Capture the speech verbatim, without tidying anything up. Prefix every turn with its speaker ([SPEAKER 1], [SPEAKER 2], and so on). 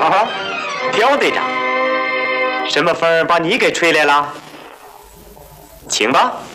[SPEAKER 1] 啊，刁队长，什么风把你给吹来了？请吧。